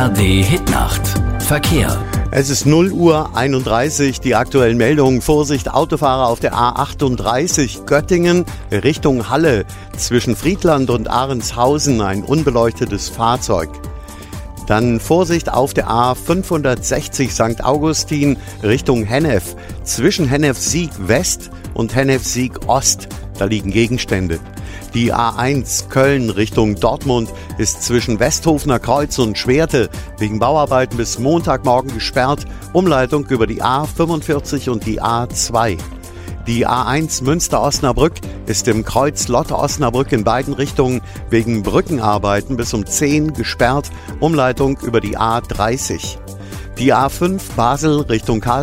ARD Hitnacht. Verkehr. Es ist 0:31 Uhr, die aktuellen Meldungen. Vorsicht, Autofahrer auf der A38 Göttingen Richtung Halle. Zwischen Friedland und Ahrenshausen ein unbeleuchtetes Fahrzeug. Dann Vorsicht auf der A560 St. Augustin Richtung Hennef. Zwischen Hennef-Sieg West und Hennef-Sieg Ost. Da liegen Gegenstände. Die A1 Köln Richtung Dortmund ist zwischen Westhofener Kreuz und Schwerte wegen Bauarbeiten bis Montagmorgen gesperrt. Umleitung über die A45 und die A2. Die A1 Münster-Osnabrück ist im Kreuz Lotte-Osnabrück in beiden Richtungen wegen Brückenarbeiten bis um 10 gesperrt. Umleitung über die A30. Die A5 Basel Richtung Karlsruhe